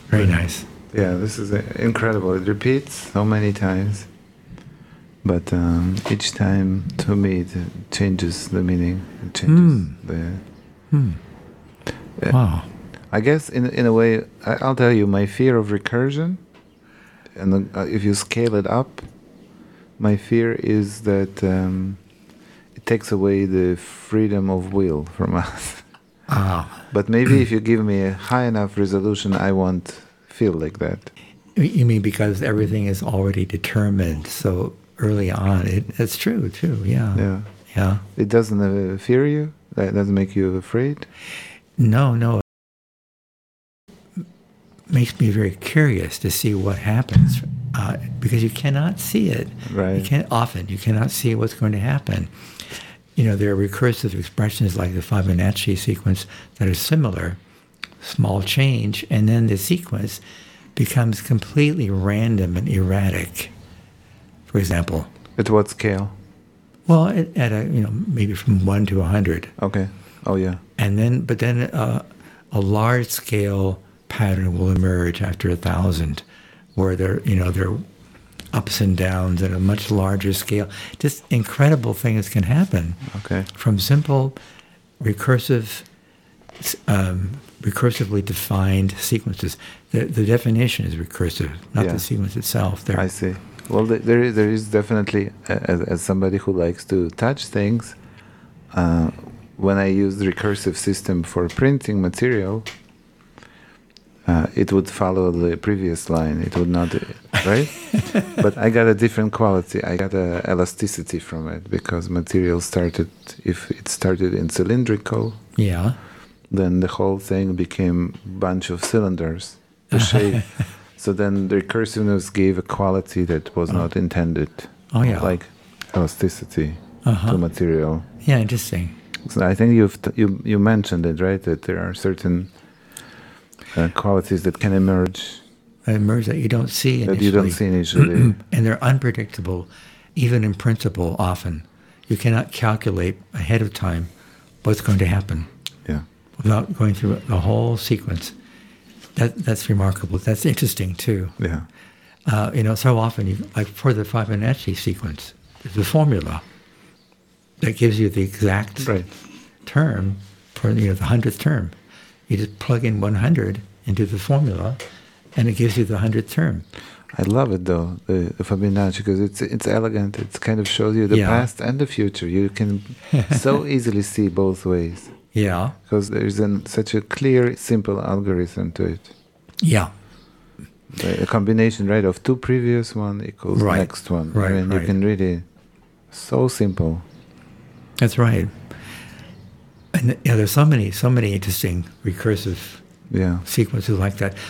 Very nice. Yeah, this is incredible. It repeats so many times, but each time, to me, it changes the meaning. It changes the... Wow. I guess, in a way, I'll tell you, my fear of recursion, and if you scale it up, my fear is that it takes away the freedom of will from us. But maybe if you give me a high enough resolution, I won't feel like that. You mean because everything is already determined so early on? It's true, too, yeah. Yeah. It doesn't fear you? That doesn't make you afraid? No. It makes me very curious to see what happens because you cannot see it. Right. You cannot see what's going to happen. There are recursive expressions like the Fibonacci sequence that are similar, small change, and then the sequence becomes completely random and erratic. For example. At what scale? Well, at maybe from 1 to 100. Okay. Oh, yeah. But then a large scale pattern will emerge after 1,000, where there are ups and downs at a much larger scale. Just incredible things can happen. Okay. From simple recursively defined sequences. The definition is recursive, not the sequence itself. I see. Well, there is definitely, as somebody who likes to touch things, when I use the recursive system for printing material, it would follow the previous line. It would not, right? But I got a different quality. I got a elasticity from it because material if it started in cylindrical, then the whole thing became a bunch of cylinders, the shape. So then the recursiveness gave a quality that was not intended. Oh, yeah. Like elasticity to material. Yeah, interesting. So I think you mentioned it, right? That there are certain qualities that can emerge. That you don't see initially. That you don't see initially. And they're unpredictable, even in principle, often. You cannot calculate ahead of time what's going to happen. Yeah. Without going through the whole sequence. That's remarkable. That's interesting, too. Yeah. So often, like for the Fibonacci sequence, there's a formula that gives you the exact term for the 100th term. You just plug in 100 into the formula, and it gives you the 100th term. I love it, though, the Fibonacci, because it's elegant. It kind of shows you the past and the future. You can so easily see both ways. Yeah. Because there's such a clear, simple algorithm to it. Yeah. A combination, right, of two previous one equals next one. Right, I mean, you can really, so simple. That's right. And there's so many interesting recursive sequences like that.